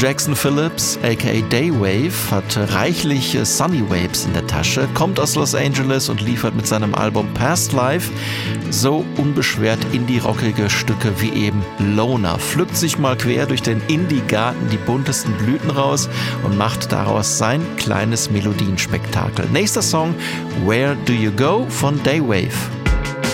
Jackson Phillips, aka Daywave, hat reichlich Sunny Vibes in der Tasche, kommt aus Los Angeles und liefert mit seinem Album Past Life so unbeschwert indie-rockige Stücke wie eben Loner, pflückt sich mal quer durch den Indie-Garten die buntesten Blüten raus und macht daraus sein kleines Melodienspektakel. Nächster Song, Where Do You Go von Daywave.